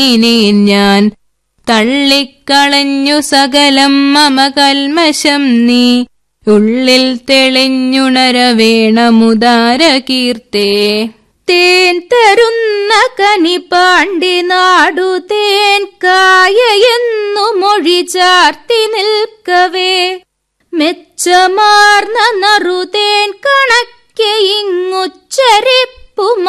ഞാൻ തള്ളിക്കളഞ്ഞു സകലം മമ കൽമശം നീ ഉള്ളിൽ തെളിഞ്ഞുണരവേണമുദാര കീർത്തേ. തേൻ തരുന്ന കനി പാണ്ടി നാടു തേൻ കായയെന്നു മൊഴി ചാർത്തി നിൽക്കവേ മെച്ചമാർന്ന നറുതേൻ കണക്കെ ഇങ്ങുച്ചരിപ്പു